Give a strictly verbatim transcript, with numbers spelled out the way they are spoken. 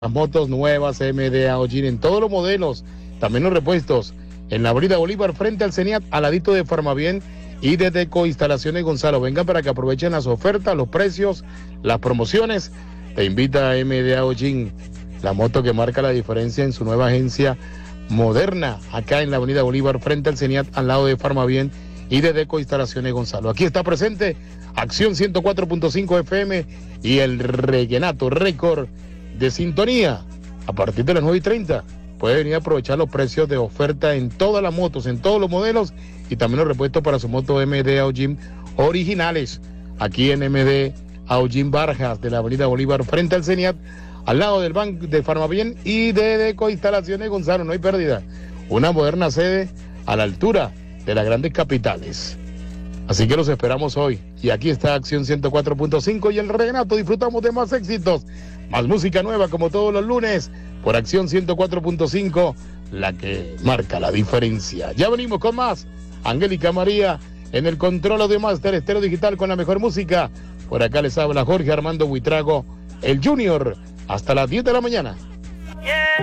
Las motos nuevas M D A Ojin en todos los modelos, también los repuestos, en la avenida Bolívar frente al CENIAT, al ladito de Farmavien y de Deco Instalaciones Gonzalo. Vengan para que aprovechen las ofertas, los precios, las promociones. Te invita a M D A Ojin, la moto que marca la diferencia en su nueva agencia moderna, acá en la avenida Bolívar frente al CENIAT, al lado de Farmavien y de Deco Instalaciones Gonzalo. Aquí está presente Acción ciento cuatro punto cinco F M y el Reguenato Récord de sintonía. A partir de las nueve y treinta puede venir a aprovechar los precios de oferta en todas las motos, en todos los modelos y también los repuestos para su moto M D A Ojin originales. Aquí en M D A Ojin Barjas de la avenida Bolívar frente al CENIAT, al lado del Banco de Farmavien y de Deco Instalaciones Gonzalo. No hay pérdida. Una moderna sede a la altura de las grandes capitales. Así que los esperamos hoy. Y aquí está Acción ciento cuatro punto cinco y el Reguenato. Disfrutamos de más éxitos, más música nueva como todos los lunes por Acción ciento cuatro punto cinco, la que marca la diferencia. Ya venimos con más. Angélica María en el control de Master Estéreo Digital con la mejor música. Por acá les habla Jorge Armando Buitrago, el Junior. Hasta las diez de la mañana.